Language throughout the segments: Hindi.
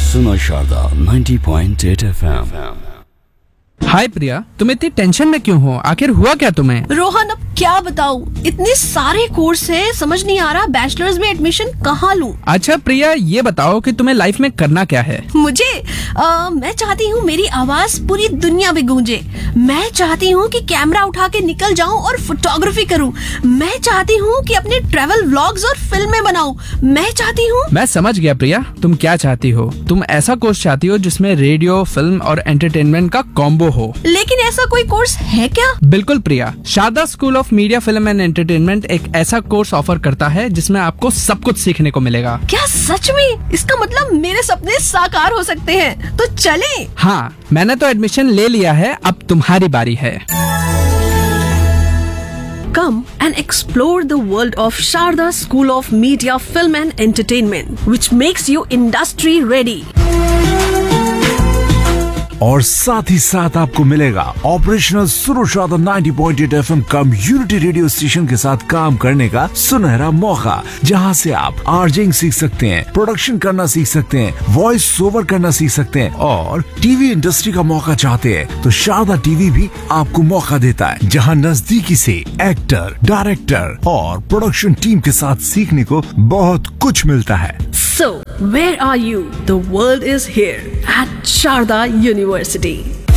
सुनो शारदा 90.8 FM। हाय प्रिया, तुम इतनी टेंशन में क्यों हो? आखिर हुआ क्या तुम्हें? रोहन, अब क्या बताऊं, इतने सारे कोर्स है, समझ नहीं आ रहा बैचलर्स में एडमिशन कहाँ लूं। अच्छा प्रिया, ये बताओ कि तुम्हें लाइफ में करना क्या है? मुझे मैं चाहती हूँ मेरी आवाज पूरी दुनिया में गूंजे। मैं चाहती हूँ कि कैमरा उठा के निकल जाऊँ और फोटोग्राफी करूँ। मैं चाहती हूँ कि अपने ट्रैवल व्लॉग्स और फिल्में बनाऊँ। मैं चाहती हूँ। मैं समझ गया प्रिया, तुम क्या चाहती हो। तुम ऐसा कोर्स चाहती हो जिसमें रेडियो, फिल्म और एंटरटेनमेंट का कॉम्बो हो। लेकिन ऐसा कोई कोर्स है क्या? बिल्कुल प्रिया, Sharda school of media, film and entertainment एक ऐसा कोर्स ऑफर करता है जिसमें आपको सब कुछ सीखने को मिलेगा। क्या सच में? इसका मतलब मेरे सपने साकार हो सकते हैं। तो चलें। हाँ, मैंने तो एडमिशन ले लिया है, अब तुम्हारी बारी है। Come and explore the world of Sharda School of Media, Film and Entertainment, which makes you industry ready. और साथ ही साथ आपको मिलेगा ऑपरेशनल सुनो Sharda 90.8 FM community radio station के साथ काम करने का सुनहरा मौका, जहां से आप आरजेइंग सीख सकते हैं, प्रोडक्शन करना सीख सकते हैं, वॉइस ओवर करना सीख सकते हैं और टीवी इंडस्ट्री का मौका चाहते हैं तो शारदा टीवी भी आपको मौका देता है, जहां नजदीकी से एक्टर, डायरेक्टर और प्रोडक्शन टीम के साथ सीखने को बहुत कुछ मिलता है। So, where are you? The world is here at Sharda University.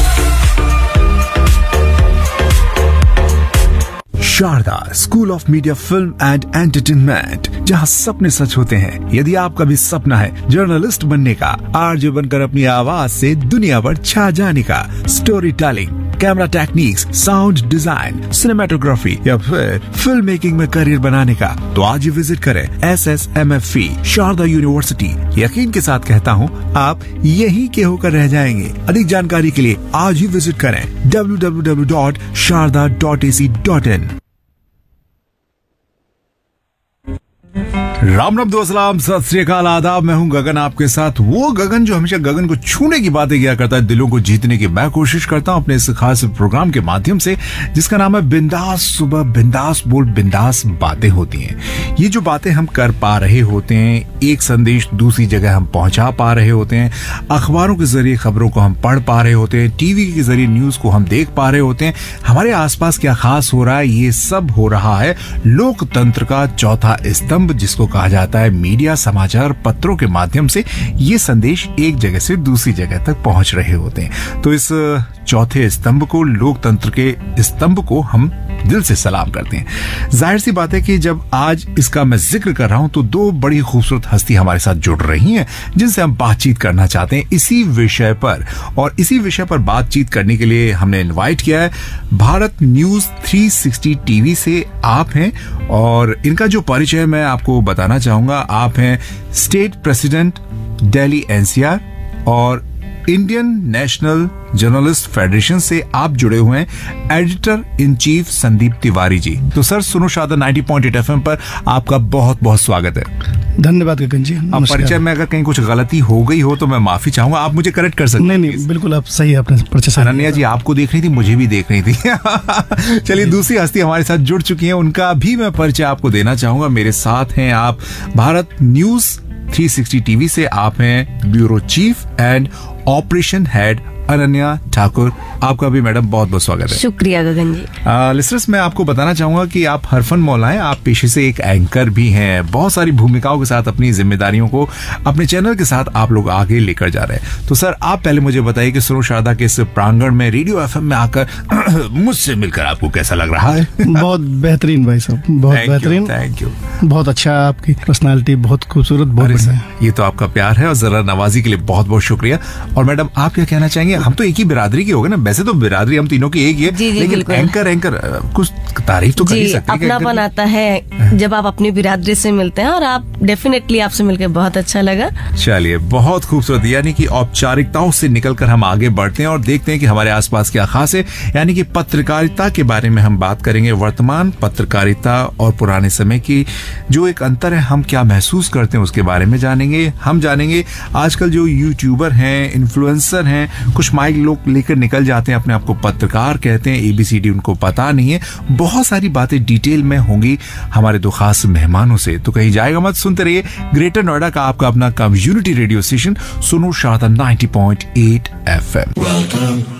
Sharda school of media, film and entertainment, जहां सपने सच होते हैं। यदि आपका भी सपना है जर्नलिस्ट बनने का, आरजे बनकर अपनी आवाज से दुनिया पर छा जाने का, story telling, camera techniques, sound design, cinematography या फिर फिल्म मेकिंग में करियर बनाने का, तो आज ही विजिट करें SSMFE शारदा यूनिवर्सिटी। यकीन के साथ कहता हूँ, आप यहीं के होकर रह जाएंगे। अधिक जानकारी के लिए आज ही विजिट करें www.sharda.ac.in। राम राम दो सलाम, सत श्री अकाल, आदाब। मैं हूं गगन, आपके साथ वो गगन जो हमेशा गगन को छूने की बातें किया करता है, दिलों को जीतने की मैं कोशिश करता हूं अपने इस खास प्रोग्राम के माध्यम से, जिसका नाम है बिंदास सुबह, बिंदास बोल, बिंदास बातें होती हैं। ये जो बातें हम कर पा रहे होते हैं, एक संदेश दूसरी जगह हम पहुंचा पा रहे होते हैं, अखबारों के जरिए खबरों को हम पढ़ पा रहे होते हैं, टीवी के जरिए न्यूज को हम देख पा रहे होते हैं। हमारे आसपास क्या खास हो रहा है, ये सब हो रहा है लोकतंत्र का चौथा स्तंभ, जिसको कहा जाता है मीडिया, समाचार पत्रों के माध्यम से ये संदेश एक जगह से दूसरी जगह तक पहुंच रहे होते हैं। तो इस चौथे स्तंभ को, लोकतंत्र के स्तंभ को हम दिल से सलाम करते हैं। जाहिर सी बात है कि जब आज इसका मैं जिक्र कर रहा हूं तो दो बड़ी खूबसूरत हस्ती हमारे साथ जुड़ रही हैं, जिनसे हम बातचीत करना चाहते हैं इसी विषय पर। और इसी विषय पर बातचीत करने के लिए हमने इनवाइट किया है भारत न्यूज 360 टीवी से आप हैं, और इनका जो परिचय मैं आपको बताना चाहूंगा। आप हैं स्टेट प्रेसिडेंट दिल्ली NCR और इंडियन नेशनल जर्नलिस्ट फेडरेशन से आप जुड़े हुए हैं editor in chief Sandeep Tiwari ji. तो सर, सुनो शारदा 90.8 FM पर आपका बहुत बहुत स्वागत है। धन्यवाद गगन जी। अब परिचय में अगर कहीं कुछ गलती हो गई हो तो मैं माफी चाहूंगा, आप मुझे करेक्ट कर सकते हैं। नहीं, बिल्कुल आप सही, आपने परिचय। अनन्या जी आपको देख रही थी, मुझे भी देख रही थी। चलिए, दूसरी हस्ती हमारे साथ जुड़ चुकी है, उनका भी मैं परिचय आपको देना चाहूंगा। मेरे साथ हैं आप भारत न्यूज 360 टीवी से, आप हैं bureau cheap and operation head Ananya Thakur. आपका भी मैडम बहुत बहुत स्वागत है। शुक्रिया गगन जी। लिसनर्स, मैं आपको बताना चाहूंगा कि आप हरफन मौला हैं, आप पेशे से एक एंकर भी हैं। बहुत सारी भूमिकाओं के साथ अपनी जिम्मेदारियों को अपने चैनल के साथ आप लोग आगे लेकर जा रहे हैं। तो सर, आप पहले मुझे बताइए कि सुनो शारदा के इस प्रांगण में, रेडियो FM में आकर मुझसे मिलकर आपको कैसा लग रहा है? बहुत बेहतरीन भाई साहब, बहुत बेहतरीन। Thank you. बहुत अच्छा, आपकी पर्सनालिटी बहुत खूबसूरत, बहुत बढ़िया। ये तो आपका प्यार है और जरा नवाजी के लिए बहुत बहुत शुक्रिया। और मैडम, आप क्या कहना चाहेंगे? हम तो एक ही बिरादरी के हो गए ना, वैसे तो बिरादरी हम तीनों की एक ही है, लेकिन एंकर कुछ तारीफ तो कर ही सकते हैं। अपनापन आता है जब आप अपनी बिरादरी से मिलते हैं, और आप डेफिनेटली, आपसे मिलकर बहुत अच्छा लगा। चलिए, बहुत खूबसूरत। यानी कि औपचारिकताओं से निकलकर हम आगे बढ़ते हैं और देखते हैं कि हमारे आसपास क्या खास है। यानी कि पत्रकारिता के बारे में हम बात करेंगे, वर्तमान पत्रकारिता और पुराने समय की जो एक अंतर है, हम क्या महसूस करते हैं उसके बारे में जानेंगे। हम जानेंगे आजकल जो यूट्यूबर हैं, इन्फ्लुएंसर हैं, कुछ कुछ माइक लोग लेकर निकल जाते हैं, अपने आप को पत्रकार कहते हैं, ABCD उनको पता नहीं है। बहुत सारी बातें डिटेल में होंगी हमारे दो खास मेहमानों से, तो कहीं जाएगा मत, सुनते रहिए ग्रेटर नोएडा का आपका अपना कम्युनिटी रेडियो स्टेशन सुनो शारदा 90.8 FM।